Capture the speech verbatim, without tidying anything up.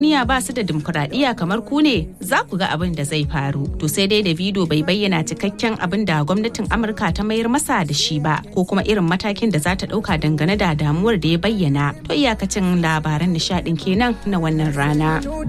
duniya ba su da dimokuraɗiyya kamar ku ne za ku ga abin da zai faru. To sai dai Davido bai bayyana cikakken abin da gwamnatin Amurka ta mayar masa da shi ba ko kuma irin matakin da za ta ɗauka dangane da damuwar da ya bayyana. To iyakacin labaran nishaɗin kenan na wannan rana.